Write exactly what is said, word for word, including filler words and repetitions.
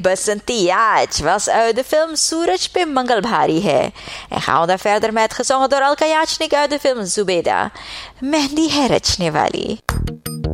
Basanti Yacht was uit de film Suraj pe Mangalbhari है. En gaan we dan verder met gezongen door Alka Yachnik uit de film Zubeda. Mehndi है रचने वाली.